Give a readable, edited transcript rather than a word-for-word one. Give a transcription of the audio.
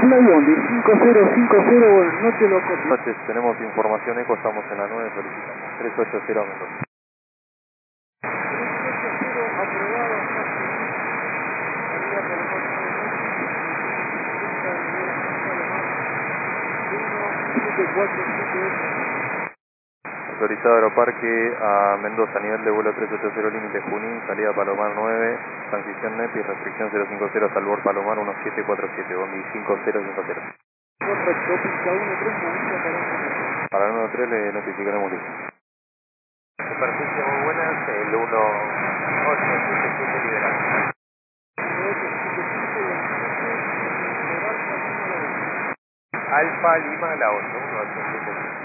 Flybondi 5050, buenas noches, lo copio. Buenas noches, tenemos información eco, estamos en la 9, solicitamos 380 Mendoza. 380 aprobado, Autorizado Aeroparque a Mendoza, nivel de vuelo 380, límite Junín, salida Palomar 9, transición NEP y restricción 050 hasta el bord Palomar 1747, Bondi 5050. Correcto, pista 1390 Para el 13 le notificaremos listo. Superficie muy buenas, el 1877 liberado. Alfa Lima La 8, 1877.